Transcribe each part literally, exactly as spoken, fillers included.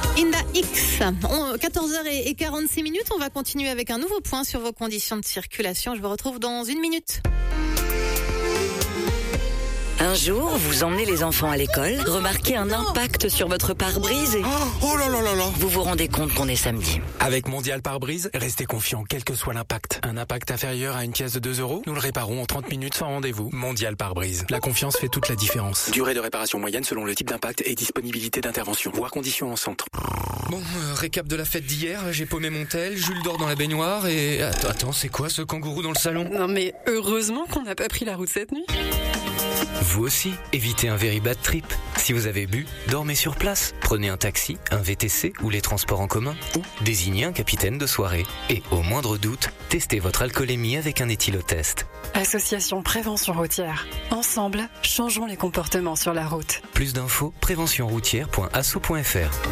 Inda X, quatorze heures quarante-six minutes, on va continuer avec un nouveau point sur vos conditions de circulation. Je vous retrouve dans une minute. Un jour, vous emmenez les enfants à l'école, remarquez un impact sur votre pare-brise et... Oh, oh là là là là. Vous vous rendez compte qu'on est samedi. Avec Mondial Pare-Brise, restez confiant quel que soit l'impact. Un impact inférieur à une pièce de deux euros, nous le réparons en trente minutes sans rendez-vous. Mondial Pare-Brise. La confiance fait toute la différence. Durée de réparation moyenne selon le type d'impact et disponibilité d'intervention. Voire conditions en centre. Bon, euh, récap de la fête d'hier, j'ai paumé mon tel, Jules dort dans la baignoire et... Attends, attends, c'est quoi ce kangourou dans le salon? Non mais heureusement qu'on n'a pas pris la route cette nuit. Vous aussi, évitez un very bad trip. Si vous avez bu, dormez sur place. Prenez un taxi, un V T C ou les transports en commun. Ou désignez un capitaine de soirée. Et au moindre doute, testez votre alcoolémie avec un éthylotest. Association Prévention Routière. Ensemble, changeons les comportements sur la route. Plus d'infos, prévention routière point asso point f r.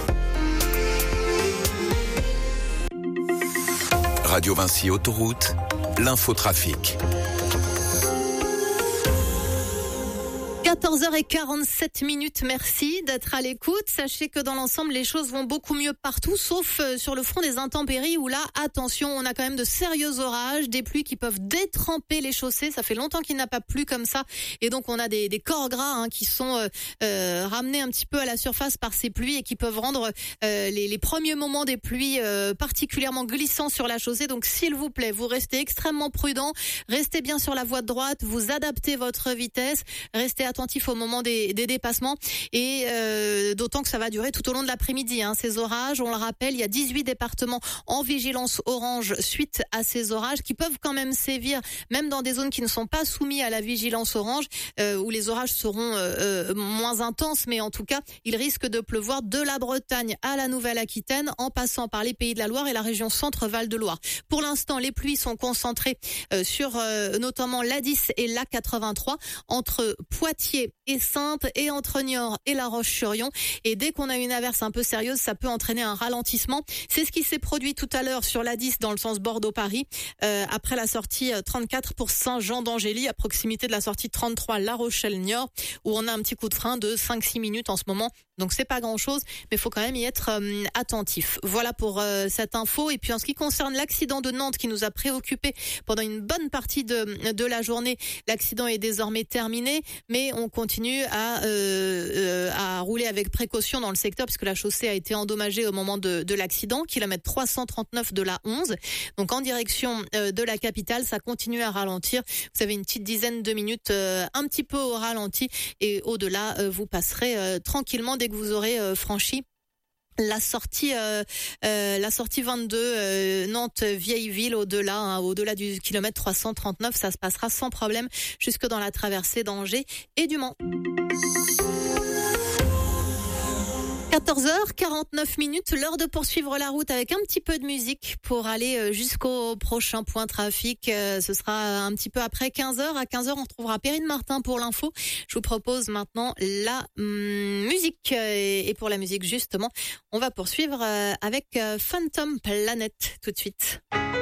Radio Vinci Autoroute, l'infotrafic. quatorze heures quarante-sept minutes, merci d'être à l'écoute. Sachez que dans l'ensemble, les choses vont beaucoup mieux partout, sauf sur le front des intempéries où là, attention, on a quand même de sérieux orages, des pluies qui peuvent détremper les chaussées. Ça fait longtemps qu'il n'a pas plu comme ça. Et donc, on a des, des corps gras hein, qui sont euh, euh, ramenés un petit peu à la surface par ces pluies et qui peuvent rendre euh, les, les premiers moments des pluies euh, particulièrement glissants sur la chaussée. Donc, s'il vous plaît, vous restez extrêmement prudent, restez bien sur la voie de droite, vous adaptez votre vitesse, restez attentif au moment des, des dépassements et euh, d'autant que ça va durer tout au long de l'après-midi. Hein, ces orages, on le rappelle, il y a dix-huit départements en vigilance orange suite à ces orages qui peuvent quand même sévir, même dans des zones qui ne sont pas soumises à la vigilance orange, euh, où les orages seront euh, moins intenses, mais en tout cas, il risque de pleuvoir de la Bretagne à la Nouvelle-Aquitaine, en passant par les Pays de la Loire et la région Centre-Val de Loire. Pour l'instant, les pluies sont concentrées euh, sur euh, notamment l'A dix et l'A quatre-vingt-trois, entre Poitiers et Saintes et entre Niort et La Roche-sur-Yon. Et dès qu'on a une averse un peu sérieuse, ça peut entraîner un ralentissement. C'est ce qui s'est produit tout à l'heure sur l'A dix dans le sens Bordeaux-Paris, euh, après la sortie trente-quatre pour Saint-Jean-d'Angély, à proximité de la sortie trente-trois La Rochelle-Niort, où on a un petit coup de frein de cinq six minutes en ce moment. Donc c'est pas grand-chose, mais il faut quand même y être euh, attentif. Voilà pour euh, cette info. Et puis en ce qui concerne l'accident de Nantes qui nous a préoccupés pendant une bonne partie de, de la journée, l'accident est désormais terminé, mais on continue à, euh, euh, à rouler avec précaution dans le secteur puisque la chaussée a été endommagée au moment de, de l'accident, kilomètre trois cent trente-neuf de la onze. Donc en direction euh, de la capitale, ça continue à ralentir. Vous avez une petite dizaine de minutes euh, un petit peu au ralenti et au-delà, euh, vous passerez euh, tranquillement dès que vous aurez euh, franchi la sortie euh, euh, la sortie vingt-deux euh, Nantes Vieille Ville, au-delà hein, au-delà du kilomètre trois cent trente-neuf, ça se passera sans problème jusque dans la traversée d'Angers et du Mans. quatorze heures quarante-neuf minutes, l'heure de poursuivre la route avec un petit peu de musique pour aller jusqu'au prochain point trafic. Ce sera un petit peu après quinze heures. À quinze heures, on retrouvera Perrine Martin pour l'info. Je vous propose maintenant la hum, musique. Et pour la musique, justement, on va poursuivre avec Phantom Planet tout de suite.